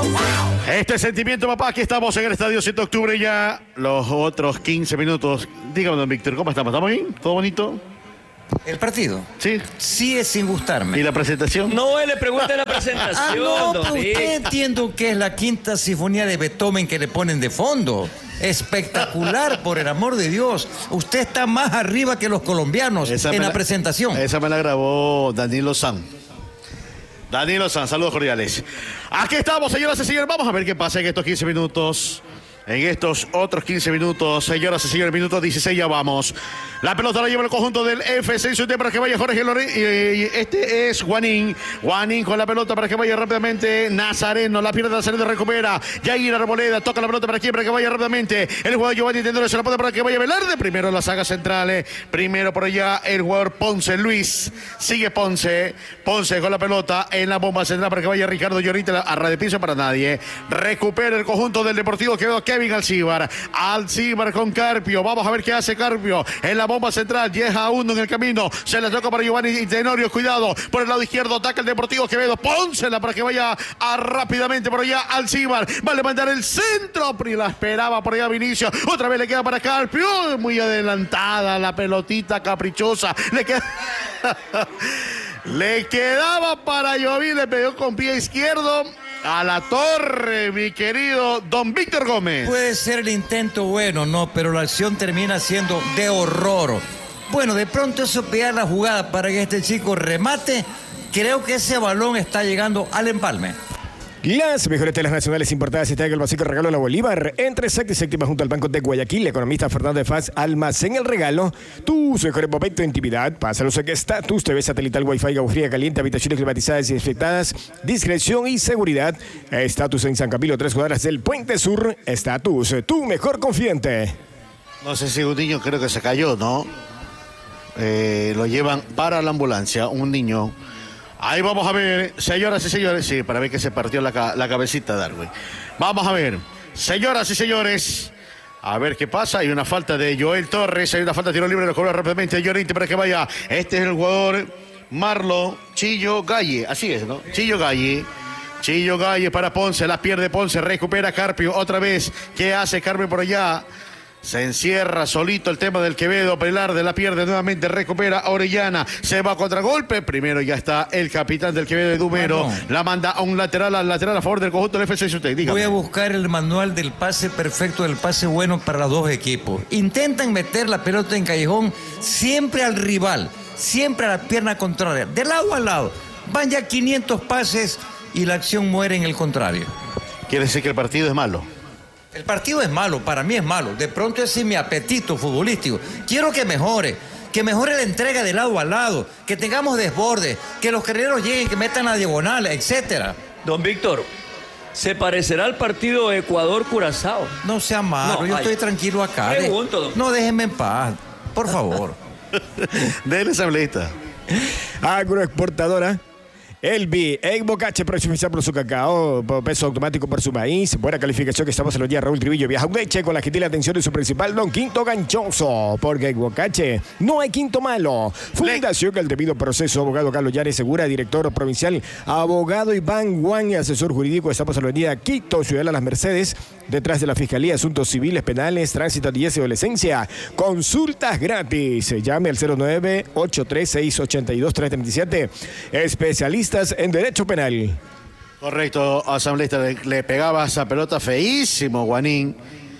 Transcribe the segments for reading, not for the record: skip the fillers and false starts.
Este sentimiento, papá, aquí estamos en el Estadio 7 de Octubre ya. Los otros 15 minutos. Dígame, don Víctor, ¿cómo estamos? ¿Estamos bien? ¿Todo bonito? ¿El partido? Sí. Sigue sin gustarme. ¿Y la presentación? No, le pregunta la presentación, no, don pero usted Víctor. entiende que es la quinta sinfonía de Beethoven que le ponen de fondo. Espectacular, por el amor de Dios. Usted está más arriba que los colombianos en la presentación. Esa me la grabó Danilo San. Danilo San, saludos cordiales. Aquí estamos, señoras y señores. Vamos a ver qué pasa en estos 15 minutos. En estos otros 15 minutos, señoras y señores, minuto 16 ya vamos. La pelota la lleva el conjunto del FC Insuté para que vaya Jorge Lorenzo. Este es Guanín. Guanín con la pelota para que vaya rápidamente Nazareno. La pierde Nazareno, recupera. Jair Arboleda toca la pelota para aquí para que vaya rápidamente. El jugador Giovanni Tendero se la pone para que vaya Velarde. Primero la saga central. Primero por allá el jugador Ponce Luis. Sigue Ponce. Ponce con la pelota en la bomba central para que vaya Ricardo Llorita a ras de piso para nadie. Recupera el conjunto del Deportivo Quevedo. Kevin Alcíbar. Alcíbar con Carpio. Vamos a ver qué hace Carpio en la bomba central. Llega uno en el camino. Se le toca para Giovanni Tenorio. Cuidado. Por el lado izquierdo ataca el Deportivo Quevedo. Pónsela para que vaya rápidamente por allá Alcíbar. Va a levantar el centro. La esperaba por allá Vinicio. Otra vez le queda para Carpio. Muy adelantada la pelotita caprichosa. Le queda... Le quedaba para Jovín. Le pegó con pie izquierdo a la torre, mi querido don Víctor Gómez. Puede ser el intento bueno, no, pero la acción termina siendo de horror. Bueno, de pronto eso pega la jugada para que este chico remate. Creo que ese balón está llegando al empalme. Las mejores telas nacionales importadas están en el Básico Regalo de la Bolívar. Entre sexta y séptima junto al Banco de Guayaquil, economista Fernando de Faz, almacén el regalo. Tus mejores momentos de intimidad. Pásalos en Estatus, TV satelital, Wi-Fi, agua fría caliente, habitaciones climatizadas y desinfectadas, discreción y seguridad. Estatus en San Camilo, 3 cuadras del Puente Sur. Estatus, tu mejor confiante. No sé si un niño creo que se cayó, ¿no? Lo llevan para la ambulancia, un niño. Ahí vamos a ver, señoras y señores, sí, para ver que se partió la cabecita de Darwin. Vamos a ver, señoras y señores, a ver qué pasa. Hay una falta de Joel Torres, hay una falta de tiro libre, lo cobra rápidamente Llorente para que vaya. Este es el jugador Marlo Chillo Galle, así es, ¿no? Chillo Galle para Ponce, la pierde Ponce, recupera Carpio otra vez. ¿Qué hace Carpio por allá? Se encierra solito el tema del Quevedo. Velarde la pierde nuevamente, recupera a Orellana. Se va a contragolpe. Primero ya está el capitán del Quevedo, Dumero. La manda a un lateral, al lateral a favor del conjunto del FC Insuté. Voy a buscar el manual del pase perfecto, del pase bueno para los dos equipos. Intentan meter la pelota en callejón siempre al rival, siempre a la pierna contraria, de lado a lado. Van ya 500 pases y la acción muere en el contrario. Quiere decir que el partido es malo. El partido es malo, para mí es malo. De pronto ese es mi apetito futbolístico. Quiero que mejore la entrega de lado a lado, que tengamos desborde, que los carrileros lleguen, que metan la diagonal, etcétera. Don Víctor, ¿se parecerá al partido Ecuador-Curazao? No sea malo, yo estoy tranquilo acá. Pregunto. No, déjenme en paz, por favor. Dele asambleísta. Agroexportadora Elvi, en Bocache, próximo por su cacao, por peso automático por su maíz. Buena calificación que estamos en los días. Raúl Trivillo viaja un leche con la gentil atención de su principal don Quinto Ganchoso. Porque en Bocache no hay quinto malo. Fundación El Debido Proceso, abogado Carlos Llanes Segura, director provincial, abogado Iván Juan y asesor jurídico. Estamos en la avenida Quito, Ciudad de las Mercedes, detrás de la Fiscalía, Asuntos Civiles, Penales, Tránsito, Niñez y Adolescencia. Consultas gratis. Llame al 09-836-82-337. Especialista en Derecho Penal. Correcto, asambleísta, le pegaba esa pelota feísimo, Guanín,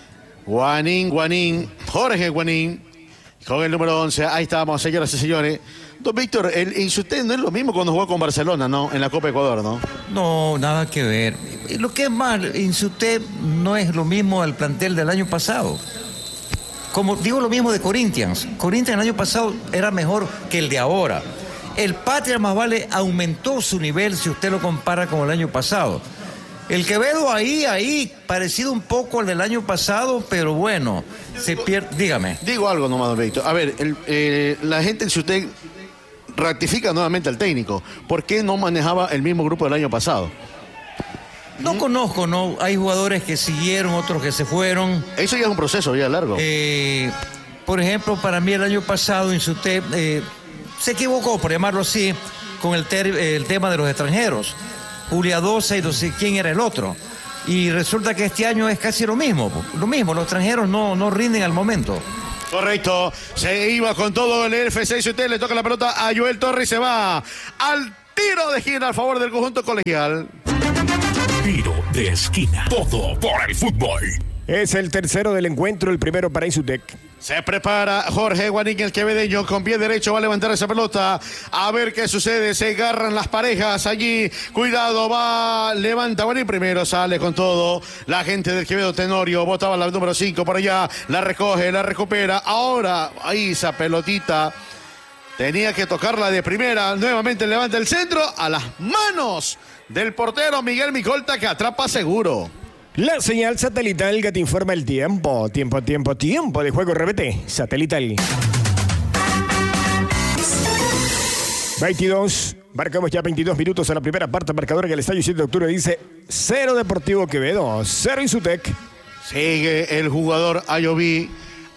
Jorge Guanín, con el número 11. Ahí estamos, señoras y señores. Don Víctor, el Insuté no es lo mismo cuando jugó con Barcelona, ¿no? En la Copa Ecuador, ¿no? No, nada que ver. Lo que es más, Insuté no es lo mismo al plantel del año pasado. Como digo lo mismo de Corinthians. Corinthians el año pasado era mejor que el de ahora. El Patria más vale aumentó su nivel si usted lo compara con el año pasado. El Quevedo ahí, parecido un poco al del año pasado, pero bueno, se pierde. Dígame. Digo algo nomás, don Víctor. A ver, la gente en usted ratifica nuevamente al técnico. ¿Por qué no manejaba el mismo grupo del año pasado? No conozco, ¿no? Hay jugadores que siguieron, otros que se fueron. Eso ya es un proceso ya largo. Por ejemplo, para mí el año pasado, Insuté se equivocó, por llamarlo así, con el tema de los extranjeros. Julia 12 y no sé quién era el otro. Y resulta que este año es casi lo mismo, los extranjeros no rinden al momento. Correcto, se iba con todo el FC y usted le toca la pelota a Joel Torres y se va al tiro de esquina a favor del conjunto colegial. Tiro de esquina, todo por el fútbol. Es el tercero del encuentro, el primero para Insutec. Se prepara Jorge Guanín, el quevedeño, con pie derecho va a levantar esa pelota. A ver qué sucede. Se agarran las parejas allí. Cuidado, levanta Guanín primero, sale con todo. La gente del Quevedo Tenorio botaba la número 5 por allá. La recoge, la recupera. Ahora, ahí esa pelotita. Tenía que tocarla de primera. Nuevamente levanta el centro a las manos del portero Miguel Micolta, que atrapa seguro. La señal satelital que te informa el tiempo. Tiempo de juego, repete. Satelital. 22. Marcamos ya 22 minutos a la primera parte. Marcador en el estadio 7 de octubre dice 0 Deportivo Quevedo, 0 Insutec. Sigue el jugador Ayoví.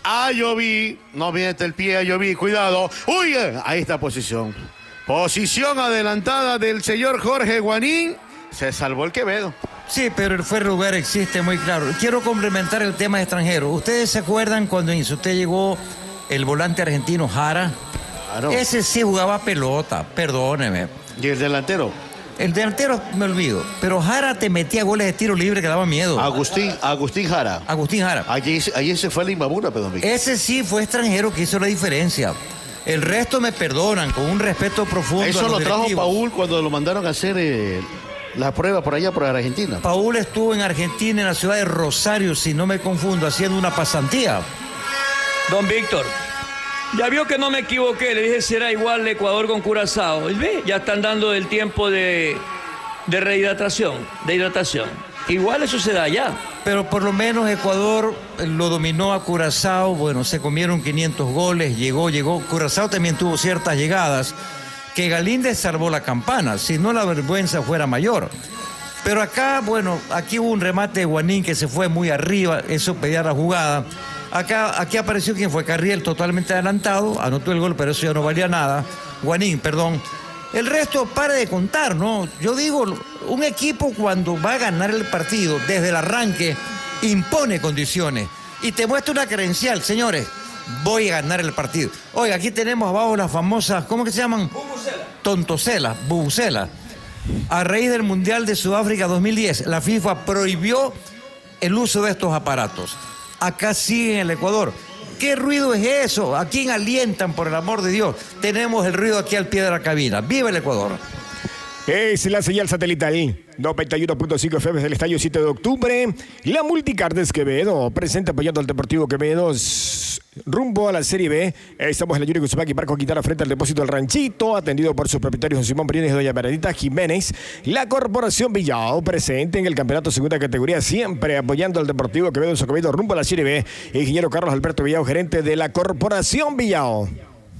No mete el pie Ayoví. Cuidado. Uy, ahí está posición. Posición adelantada del señor Jorge Guanín. Se salvó el Quevedo. Sí, pero el fuera de lugar existe muy claro. Quiero complementar el tema extranjero. ¿Ustedes se acuerdan cuando en usted llegó el volante argentino Jara? Claro. Ese sí jugaba pelota, perdóneme. ¿Y el delantero? El delantero me olvido, pero Jara te metía goles de tiro libre que daba miedo. Agustín Jara. Agustín Jara. Allí se fue a la Imbabura, pedón Víctor. Ese sí fue extranjero que hizo la diferencia. El resto me perdonan, con un respeto profundo. Eso a los lo trajo directivos. Paul cuando lo mandaron a hacer la prueba por allá, por Argentina. Paul estuvo en Argentina, en la ciudad de Rosario, si no me confundo, haciendo una pasantía. Don Víctor, ya vio que no me equivoqué, le dije si era igual Ecuador con Curazao. Y ve, ya están dando el tiempo de rehidratación, de hidratación. Igual eso se da allá. Pero por lo menos Ecuador lo dominó a Curazao, bueno, se comieron 500 goles, llegó. Curazao también tuvo ciertas llegadas, que Galíndez salvó la campana, si no la vergüenza fuera mayor. Pero acá, bueno, aquí hubo un remate de Guanín que se fue muy arriba, eso pedía la jugada. Aquí apareció quien fue Carriel, totalmente adelantado, anotó el gol, pero eso ya no valía nada. Guanín, perdón. El resto, pare de contar, ¿no? Yo digo, un equipo cuando va a ganar el partido, desde el arranque, impone condiciones y te muestra una credencial, señores. Voy a ganar el partido. Oiga, aquí tenemos abajo las famosas, ¿cómo que se llaman? Tontocelas, bubucelas. A raíz del Mundial de Sudáfrica 2010, la FIFA prohibió el uso de estos aparatos. Acá sigue en el Ecuador. ¿Qué ruido es eso? ¿A quién alientan, por el amor de Dios? Tenemos el ruido aquí al pie de la cabina. ¡Viva el Ecuador! Es la señal satelital 91.5 FM del estadio 7 de octubre. La Multicardes Quevedo presenta apoyando al Deportivo Quevedo rumbo a la Serie B. Estamos en la Yuri Guzmán y Marco Quintana frente al depósito del Ranchito, atendido por sus propietarios Simón Briones y doña Bernadita Jiménez. La Corporación Villao presente en el campeonato segunda categoría, siempre apoyando al Deportivo Quevedo en su camino rumbo a la Serie B. Ingeniero Carlos Alberto Villao, gerente de la Corporación Villao.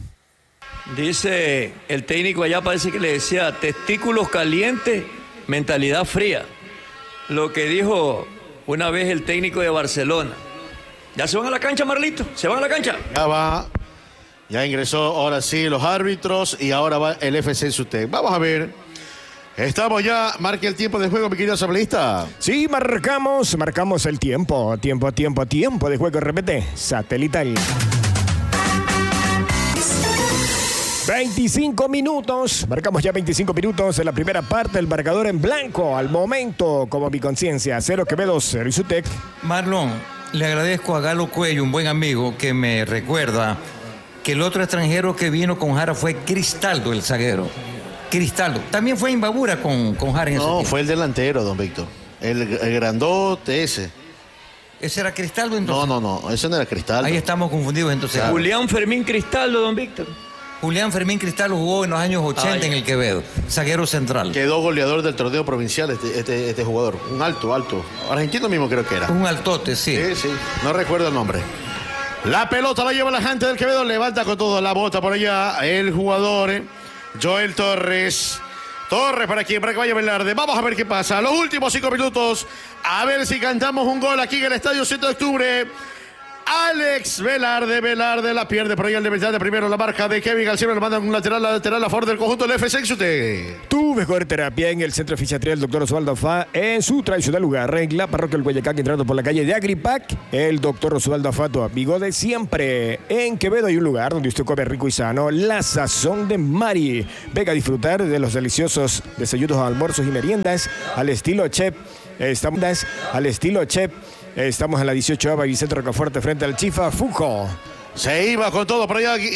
Dice el técnico allá, parece que le decía testículos calientes, mentalidad fría. Lo que dijo una vez el técnico de Barcelona. ¿Ya se van a la cancha, Marlito? ¿Se van a la cancha? Ya va. Ya ingresó ahora sí los árbitros y ahora va el FC Insutec. Vamos a ver. Estamos ya. Marque el tiempo de juego, mi querido asambleísta. Sí, marcamos el tiempo. Tiempo de juego. Repete. Satelital. 25 minutos, marcamos ya 25 minutos en la primera parte, el marcador en blanco, al momento, como mi conciencia, 0 Quevedo, 0 Insutec. Marlon, le agradezco a Galo Cuello, un buen amigo, que me recuerda que el otro extranjero que vino con Jara fue Cristaldo, el zaguero. Cristaldo, también fue Imbabura con Jara en ese tiempo. No, fue el delantero, don Víctor, el grandote ese. ¿Ese era Cristaldo entonces? No, ese no era Cristaldo. Ahí estamos confundidos entonces. Claro. Julián Fermín Cristaldo, don Víctor. Julián Fermín Cristaldo jugó en los años 80 en el Quevedo, zaguero central. Quedó goleador del torneo provincial este jugador. Un alto. Argentino mismo creo que era. Un altote, sí. Sí. No recuerdo el nombre. La pelota la lleva la gente del Quevedo. Levanta con toda la bota por allá. El jugador, Joel Torres. Para que vaya Velarde. Vamos a ver qué pasa. Los últimos 5 minutos. A ver si cantamos un gol aquí en el Estadio 7 de Octubre. Alex Velarde la pierde por ahí el de primero la marca de Kevin García, lo manda un lateral a favor del conjunto del FC Exute. Tu mejor terapia en el Centro de Fisiatría del Dr. Osvaldo Afá en su tradicional lugar, en la parroquia del Guayacac, entrando por la calle de Agripac. El Dr. Osvaldo Afá, tu amigo de siempre. En Quevedo hay un lugar donde usted come rico y sano, La Sazón de Mari. Venga a disfrutar de los deliciosos desayunos, almuerzos y meriendas al estilo chef. Estamos en la 18ª Vicente Rocafuerte frente al Chifa Fujo. Se iba con todo por allá